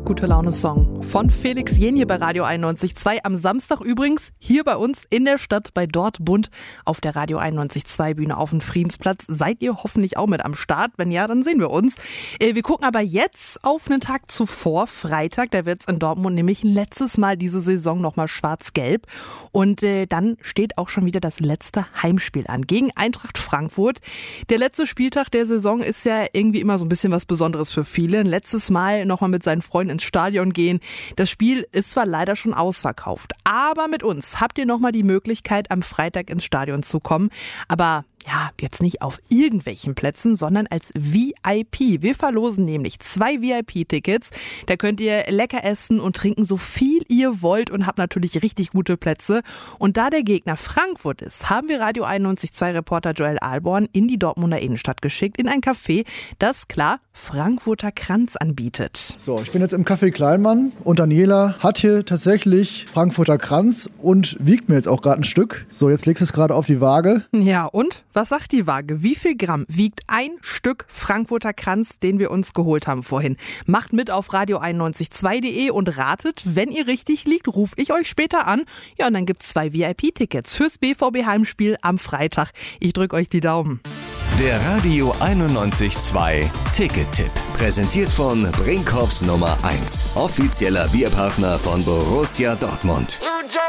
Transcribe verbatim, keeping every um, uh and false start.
gute Laune-Song von Felix Jähn hier bei Radio einundneunzig Komma zwei. Am Samstag übrigens hier bei uns in der Stadt bei Dortmund auf der Radio einundneunzig Komma zwei Bühne auf dem Friedensplatz. Seid ihr hoffentlich auch mit am Start? Wenn ja, dann sehen wir uns. Äh, wir gucken aber jetzt auf einen Tag zuvor, Freitag. Da wird es in Dortmund nämlich ein letztes Mal diese Saison nochmal schwarz-gelb. Und äh, dann steht auch schon wieder das letzte Heimspiel an gegen Eintracht Frankfurt. Der letzte Spieltag der Saison ist ja irgendwie immer so ein bisschen was Besonderes für viele. Ein letztes Mal nochmal mit seinen Freunden ins Stadion gehen. Das Spiel ist zwar leider schon ausverkauft, aber mit uns habt ihr nochmal die Möglichkeit, am Freitag ins Stadion zu kommen. Aber ja, jetzt nicht auf irgendwelchen Plätzen, sondern als V I P. Wir verlosen nämlich zwei V I P-Tickets. Da könnt ihr lecker essen und trinken, so viel ihr wollt und habt natürlich richtig gute Plätze. Und da der Gegner Frankfurt ist, haben wir Radio einundneunzig Komma zwei Reporter Joel Ahlborn in die Dortmunder Innenstadt geschickt, in ein Café, das klar Frankfurter Kranz anbietet. So, ich bin jetzt im Café Kleinmann und Daniela hat hier tatsächlich Frankfurter Kranz und wiegt mir jetzt auch gerade ein Stück. So, jetzt legst du es gerade auf die Waage. Ja, und? Was sagt die Waage? Wie viel Gramm wiegt ein Stück Frankfurter Kranz, den wir uns geholt haben vorhin? Macht mit auf radio einundneunzig Komma zwei Punkt de und ratet, wenn ihr richtig liegt, rufe ich euch später an. Ja, und dann gibt's zwei V I P-Tickets fürs B V B-Heimspiel am Freitag. Ich drücke euch die Daumen. Der Radio einundneunzig Komma zwei Ticket-Tipp. Präsentiert von Brinkhoffs Nummer eins. Offizieller Bierpartner von Borussia Dortmund.